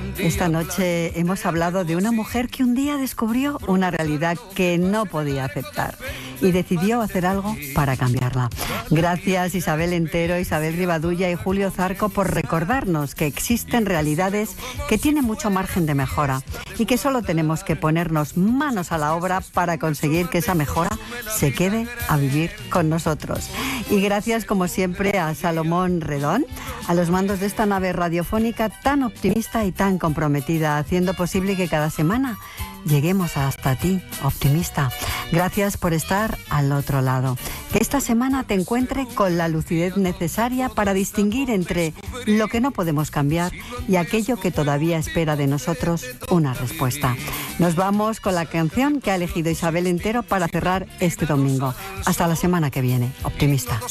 Esta noche hemos hablado de una mujer que un día descubrió una realidad que no podía aceptar y decidió hacer algo para cambiarla. Gracias Isabel Entero, Isabel Rivadulla y Julio Zarco por recordarnos que existen realidades que tienen mucho margen de mejora y que solo tenemos que ponernos manos a la obra para conseguir que esa mejora se quede a vivir con nosotros. Y gracias como siempre a Salomón Redón, a los mandos de esta nave radiofónica tan optimista y tan comprometida, haciendo posible que cada semana lleguemos hasta ti, optimista. Gracias por estar al otro lado. Que esta semana te encuentre con la lucidez necesaria para distinguir entre lo que no podemos cambiar y aquello que todavía espera de nosotros una respuesta. Nos vamos con la canción que ha elegido Isabel Entero para cerrar este domingo. Hasta la semana que viene, optimista.